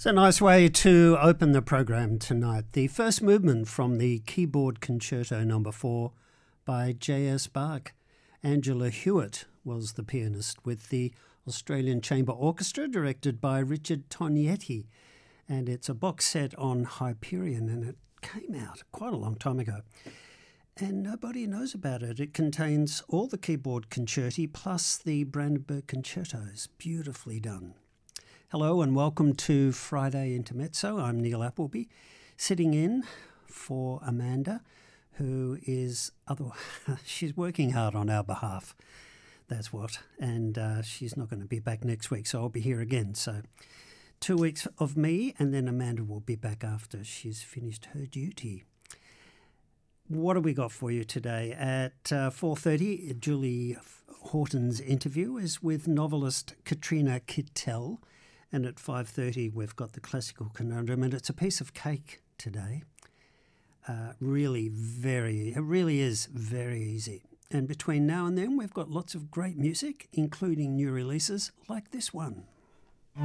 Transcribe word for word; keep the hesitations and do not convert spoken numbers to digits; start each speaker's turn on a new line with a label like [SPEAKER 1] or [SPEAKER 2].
[SPEAKER 1] It's a nice way to open the program tonight. The first movement from the Keyboard Concerto number four by J S Bach. Angela Hewitt was the pianist with the Australian Chamber Orchestra, directed by Richard Tognetti. And it's a box set on Hyperion, and it came out quite a long time ago. And nobody knows about it. It contains all the keyboard concerti plus the Brandenburg concertos. Beautifully done. Hello and welcome to Friday Intermezzo. I'm Neil Appleby, sitting in for Amanda, who is other. She's working hard on our behalf. That's what. And uh, she's not going to be back next week, so I'll be here again. So two weeks of me, and then Amanda will be back after she's finished her duty. What have we got for you today? At uh, four thirty, Julie Horton's interview is with novelist Katrina Kittel. And at five thirty, we've got the classical conundrum, and it's a piece of cake today. Uh, really very, it really is very easy. And between now and then, we've got lots of great music, including new releases like this one.